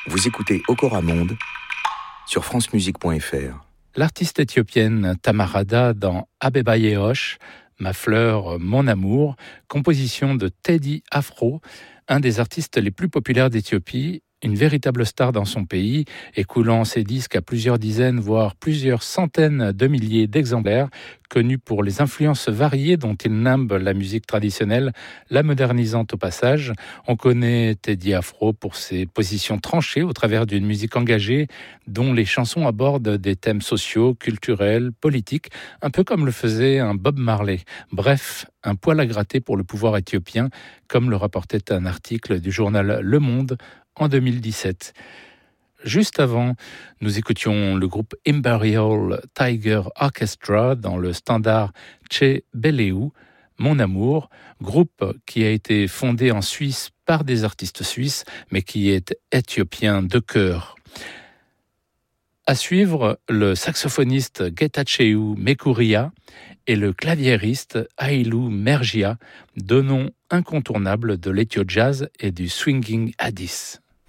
Vous écoutez Okora Monde sur francemusique.fr. L'artiste éthiopienne Tamarada dans Abeba Yehosh, Ma fleur, mon amour, composition de Teddy Afro, un des artistes les plus populaires d'Éthiopie, une véritable star dans son pays, écoulant ses disques à plusieurs dizaines, voire plusieurs centaines de milliers d'exemplaires, connu pour les influences variées dont il nimbe la musique traditionnelle, la modernisant au passage. On connaît Teddy Afro pour ses positions tranchées au travers d'une musique engagée, dont les chansons abordent des thèmes sociaux, culturels, politiques, un peu comme le faisait un Bob Marley. Bref, un poil à gratter pour le pouvoir éthiopien, comme le rapportait un article du journal Le Monde en 2017. Juste avant, nous écoutions le groupe Imperial Tiger Orchestra dans le standard Che Beleu, Mon amour, groupe qui a été fondé en Suisse par des artistes suisses, mais qui est éthiopien de cœur. À suivre, le saxophoniste Getachew Mekuria et le claviériste Hailou Mergia, deux noms incontournables de l'ethio-jazz et du swinging Addis.